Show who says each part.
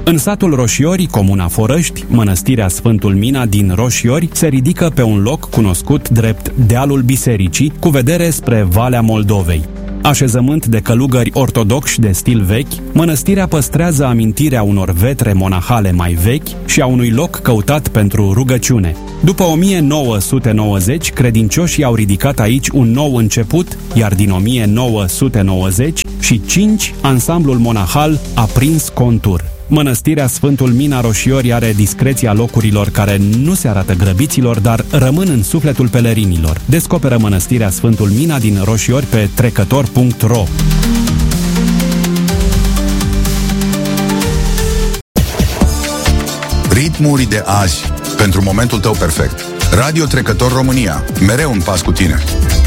Speaker 1: În satul Roșiori, comuna Forăști, mănăstirea Sfântul Mina din Roșiori se ridică pe un loc cunoscut drept Dealul Bisericii, cu vedere spre Valea Moldovei. Așezământ de călugări ortodoxi de stil vechi, mănăstirea păstrează amintirea unor vetre monahale mai vechi și a unui loc căutat pentru rugăciune. După 1990, credincioșii au ridicat aici un nou început, iar din 1995, ansamblul monahal a prins contur. Mănăstirea Sfântul Mina Roșiori are discreția locurilor care nu se arată grăbiților, dar rămân în sufletul pelerinilor. Descoperă Mănăstirea Sfântul Mina din Roșiori pe trecător.ro.
Speaker 2: Ritmuri de azi, pentru momentul tău perfect. Radio Trecător România, mereu în pas cu tine.